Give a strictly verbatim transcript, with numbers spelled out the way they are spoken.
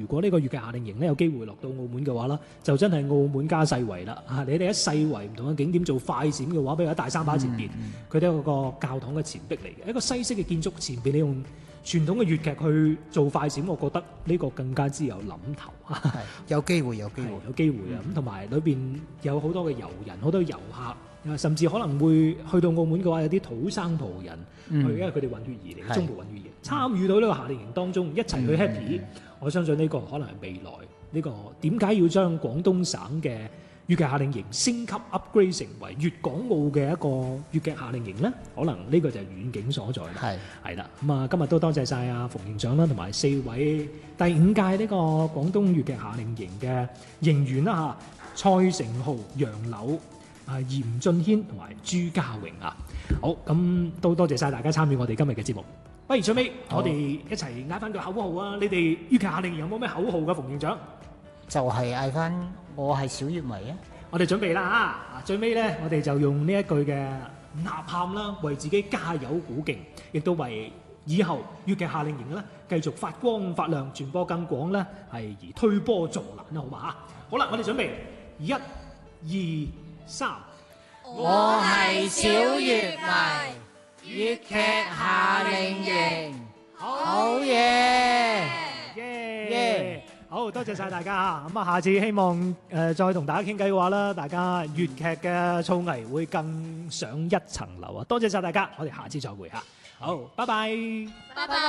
如果呢個粵劇夏令營咧有機會落到澳門嘅話啦，就真係澳門加世圍啦嚇！你哋喺世圍唔同嘅景點做快閃嘅話，比如喺大三巴前邊，佢都有個教堂嘅前壁嚟嘅，一個西式嘅建築前邊，你用傳統嘅粵劇去做快閃，我覺得呢個更加之有諗頭啊！ 係有機會，有機會， 有機會啊！咁同埋裏邊有好多嘅遊人，好多遊客，甚至可能會去到澳門嘅話，有啲土生葡人去，因為佢哋混血兒嚟嘅，中葡混血兒，參與到呢個夏令營當中，一齊去 happy。我相信呢個可能係未來呢個點解要將廣東省嘅粵劇夏令營升級 upgrade 成為粵港澳嘅一個粵劇夏令營呢？可能呢個就係遠景所在啦。係係啦，咁啊今日都多謝晒阿馮營長啦，同埋四位第五屆呢個廣東粵劇夏令營嘅營員啦嚇，蔡成浩、楊柳、啊嚴俊軒同埋朱家榮啊。好，咁都多謝晒大家參與我哋今日嘅節目。不如最尾我哋一齊嗌翻句口號啊！你哋粵劇夏令營有冇咩口號㗎？馮營長就係嗌翻我係小粵迷啊！ 我哋準備啦嚇，最尾咧我哋就用呢一句嘅吶喊啦，為自己加油鼓勁，亦都為以後粵劇夏令營咧繼續發光發亮、傳播更廣咧係而推波助瀾啦，好嘛嚇？好啦，我哋準備一、二、三， 我係小粵迷。粵劇夏令營，好嘢！ 耶耶！好多謝晒大家嚇，咁啊下次希望誒、呃、再同大家傾偈嘅話啦，大家粵劇嘅造詣會更上一層樓啊！多謝晒大家，我哋下次再會嚇，好，拜拜， 拜拜。